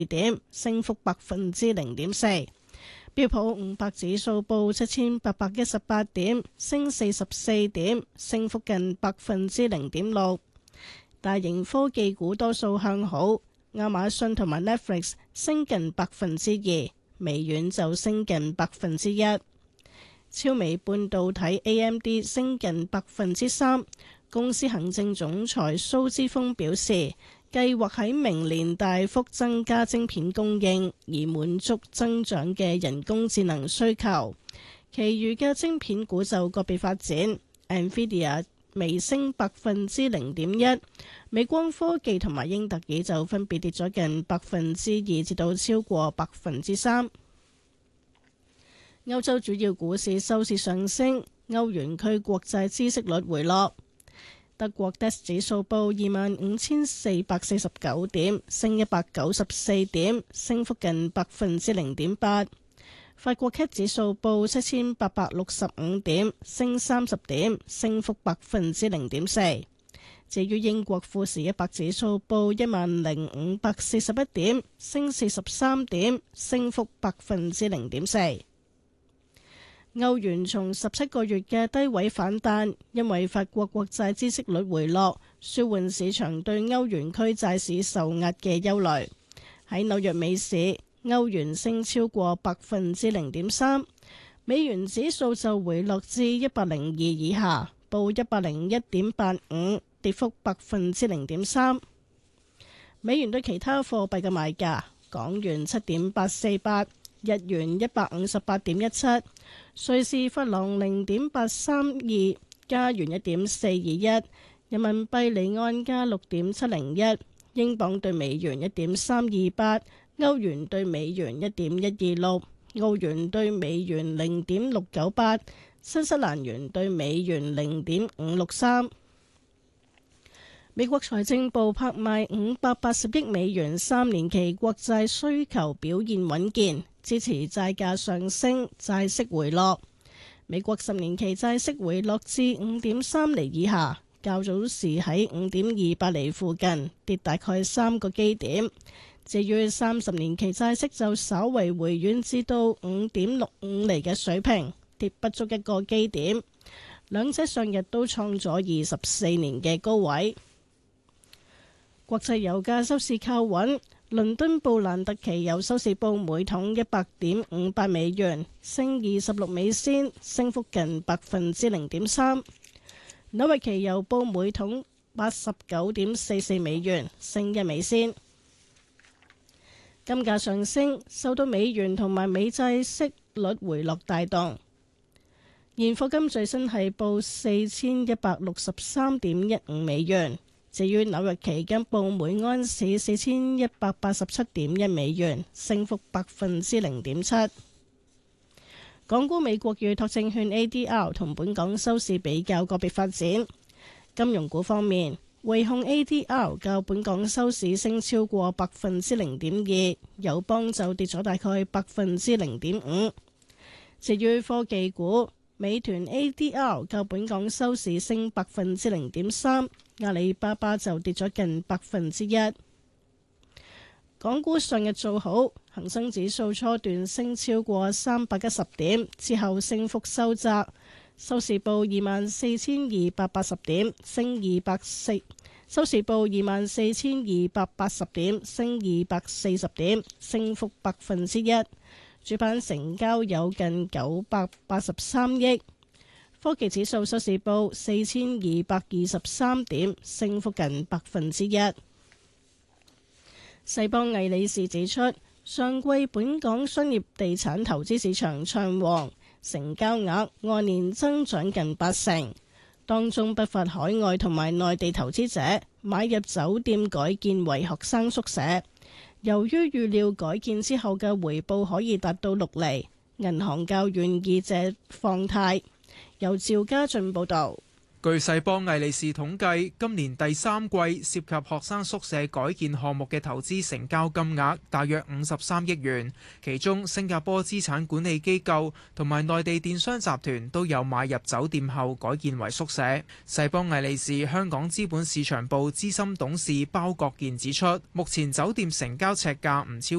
點，升幅0.4%。標普500指數報7818點，升44點，升幅近0.6%。大型科技股多數向好，亞馬遜同埋 Netflix 升近2%，微軟就升近1%。超微半導體 AMD 升近3%。公司行政總裁蘇之峰表示，計劃喺明年大幅增加晶片供應，以滿足增長嘅人工智能需求。其餘嘅晶片股就個別發展 ，NVIDIA 微升0.1%，美光科技同埋英特爾就分別跌咗近2%至到超過3%。歐洲主要股市收市上升，歐元區國債孳息率回落。德國 DAX 指數報25,449點，升194點，升幅近0.8%。法國 CAC 指數報7,865點，升30點，升幅0.4%。至於英國富時100指數報10,541點，升43點，升幅0.4%。歐元從17個月嘅低位反彈，因為法國國債孳息率回落，舒緩市場對歐元區債市受壓嘅憂慮。喺紐約美市，歐元升超過0.3%，美元指數就回落至102以下，報101.85，跌幅0.3%。美元對其他貨幣嘅賣價：港元7.848。日元158.17，瑞士法郎0.832，加元1.421，人民幣離岸價6.701，英鎊對美元1.328，歐元對美元1.126，澳元對美元0.698，新西蘭元對美元0.563。美國財政部拍賣580億美元3年期國債，需求表現穩健，支持債價上升，債息回落。美國10年期債息回落至5.3厘以下，較早時喺5.28厘附近，跌大概3個基點。至於30年期債息就稍為回軟至到5.65厘嘅水平，跌不足1個基點。兩者上日都創咗24年嘅高位。國際油價收市靠穩，倫敦布蘭特期油收市報每桶100.58美元，升26美仙，升幅近0.3%。紐約期油報每桶89.44美元，升1美仙。金價上升，受到美元同埋美債息率回落帶動。現貨金最新係報4163.15美元。至於紐約期金報每安士4187.1美元，升幅0.7%。港股美國預託證券 ADR 同本港收市比較個別發展。金融股方面，匯控 ADR 較本港收市升超過0.2%，友邦就跌咗大概0.5%。至於科技股，美團 ADR 較本港收市升0.3%，阿里巴巴就跌咗近1%。港股上日做好，恒生指數初段升超過310點，之後升幅收窄，收市報24,280點，升240。收市報24,280點，升240點，升幅1%。主板成交有近983億，科技指數收市報4223點，升幅近1%。世邦魏理仕指出，上季本港商業地產投資市場暢旺，成交額按年增長近80%，當中不乏海外同埋內地投資者買入酒店改建為學生宿舍。由於預料改建之後嘅回報可以達到6厘，銀行較願意借放貸。由趙家俊報導。 據世邦魏利士統計，今年第三季涉及學生宿舍改建項目嘅投資成交金額大約53億元，其中新加坡資產管理機構同埋內地電商集團都有買入酒店後改建為宿舍。世邦魏利士香港資本市場部資深董事包國健指出，目前酒店成交尺價唔超